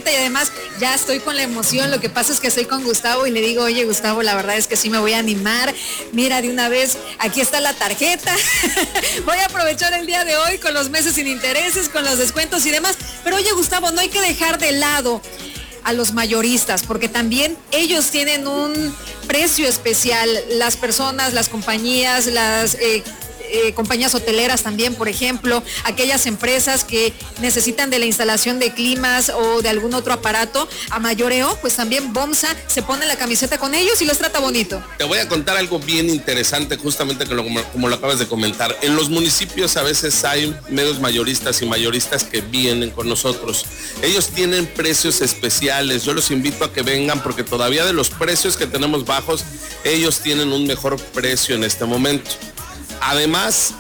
contenta y además ya estoy con la emoción. Lo que pasa es que estoy con Gustavo y le digo, oye Gustavo, la verdad es que sí me voy a animar. Mira, de una vez, aquí está la tarjeta. Voy a aprovechar el día de hoy con los meses sin intereses, con los descuentos y demás. Pero oye Gustavo, no hay que dejar de lado a los mayoristas, porque también ellos tienen un precio especial, las personas, las compañías, las compañías hoteleras también, por ejemplo, aquellas empresas que necesitan de la instalación de climas o de algún otro aparato a mayoreo, pues también BOMSA se pone la camiseta con ellos y los trata bonito. Te voy a contar algo bien interesante, justamente como lo acabas de comentar. En los municipios a veces hay medios mayoristas y mayoristas que vienen con nosotros. Ellos tienen precios especiales. Yo los invito a que vengan porque todavía de los precios que tenemos bajos, ellos tienen un mejor precio en este momento. Además,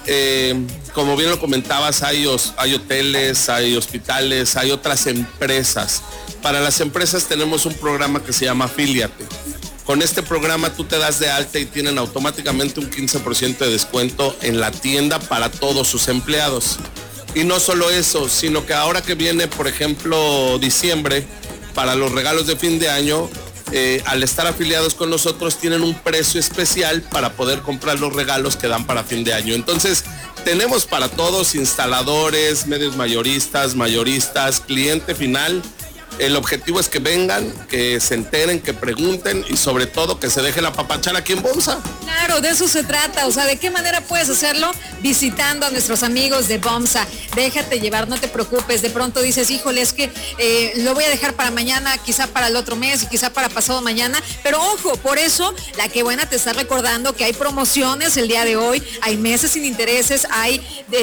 como bien lo comentabas, hay hoteles, hay hospitales, hay otras empresas. Para las empresas tenemos un programa que se llama Afíliate. Con este programa tú te das de alta y tienen automáticamente un 15% de descuento en la tienda para todos sus empleados. Y no solo eso, sino que ahora que viene, por ejemplo, diciembre, para los regalos de fin de año, al estar afiliados con nosotros tienen un precio especial para poder comprar los regalos que dan para fin de año. Entonces tenemos para todos, instaladores, medios mayoristas, cliente final. El objetivo es que vengan, que se enteren, que pregunten y sobre todo que se dejen apapachar aquí en BOMSA. Claro, de eso se trata. O sea, ¿de qué manera puedes hacerlo? Visitando a nuestros amigos de BOMSA. Déjate llevar, no te preocupes. De pronto dices, híjole, es que lo voy a dejar para mañana, quizá para el otro mes y quizá para pasado mañana. Pero ojo, por eso la que buena te está recordando que hay promociones el día de hoy, hay meses sin intereses, hay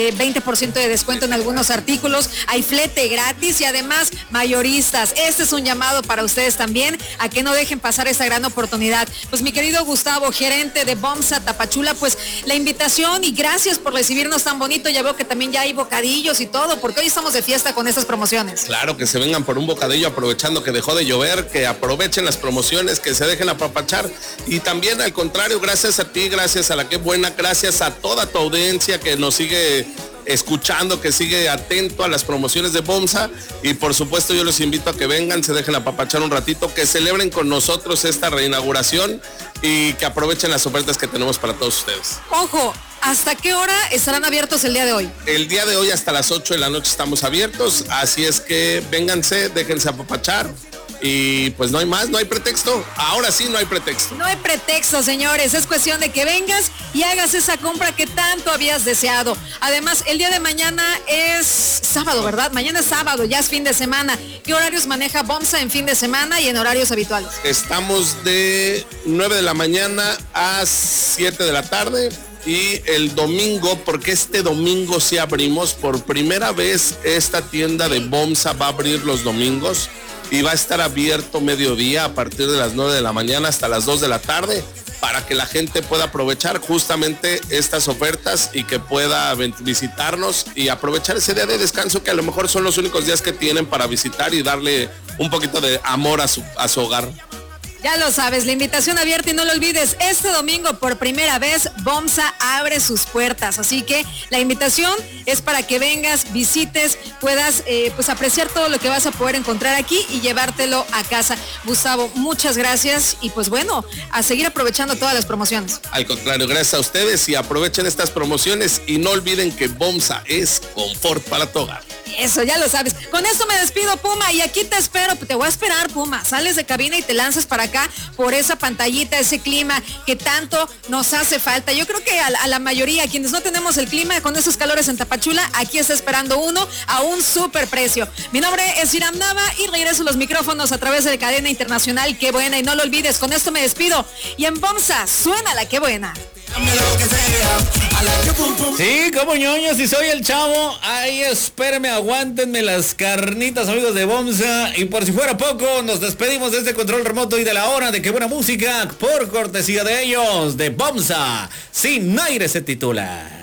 20% de descuento en algunos artículos, hay flete gratis y además mayoristas. Este es un llamado para ustedes también a que no dejen pasar esta gran oportunidad. Pues mi querido Gustavo, gerente de BOMSA Tapachula, pues la invitación y gracias por recibirnos tan bonito. Ya veo que también ya hay bocadillos y todo, porque hoy estamos de fiesta con estas promociones. Claro, que se vengan por un bocadillo aprovechando que dejó de llover, que aprovechen las promociones, que se dejen apapachar. Y también al contrario, gracias a ti, gracias a la que buena, gracias a toda tu audiencia que nos sigue escuchando, que sigue atento a las promociones de BOMSA y por supuesto yo los invito a que vengan, se dejen apapachar un ratito, que celebren con nosotros esta reinauguración y que aprovechen las ofertas que tenemos para todos ustedes. Ojo, ¿hasta qué hora estarán abiertos el día de hoy? El día de hoy hasta las 8 de la noche estamos abiertos, así es que vénganse, déjense apapachar. Y pues no hay más, no hay pretexto. Ahora sí no hay pretexto. No hay pretexto, señores. Es cuestión de que vengas y hagas esa compra que tanto habías deseado. Además, el día de mañana es sábado, ¿verdad? Mañana es sábado, ya es fin de semana. ¿Qué horarios maneja BOMSA en fin de semana y en horarios habituales? Estamos de 9 de la mañana a 7 de la tarde. Y el domingo, porque este domingo sí abrimos, por primera vez esta tienda de BOMSA va a abrir los domingos. Y va a estar abierto mediodía a partir de las 9 de la mañana hasta las 2 de la tarde para que la gente pueda aprovechar justamente estas ofertas y que pueda visitarnos y aprovechar ese día de descanso que a lo mejor son los únicos días que tienen para visitar y darle un poquito de amor a su hogar. Ya lo sabes, la invitación abierta y no lo olvides, este domingo por primera vez BOMSA abre sus puertas, así que la invitación es para que vengas, visites, puedas pues apreciar todo lo que vas a poder encontrar aquí y llevártelo a casa. Gustavo, muchas gracias y pues bueno, a seguir aprovechando todas las promociones. Al contrario, gracias a ustedes y aprovechen estas promociones y no olviden que BOMSA es confort para tu hogar. Eso, ya lo sabes. Con esto me despido, Puma, y aquí te espero, te voy a esperar, Puma. Sales de cabina y te lanzas para acá por esa pantallita, ese clima que tanto nos hace falta. Yo creo que a la mayoría, quienes no tenemos el clima con esos calores en Tapachula, aquí está esperando uno a un súper precio. Mi nombre es Iram Nava y regreso los micrófonos a través de Cadena Internacional. Qué buena, y no lo olvides, con esto me despido. Y en BOMSA, suena la Qué buena. Sí, como ñoños, si soy el Chavo, ahí espérenme, aguántenme las carnitas, amigos de BOMSA. Y por si fuera poco, nos despedimos de este control remoto y de la hora de Qué buena música, por cortesía de ellos, de BOMSA. Sin aire se titula.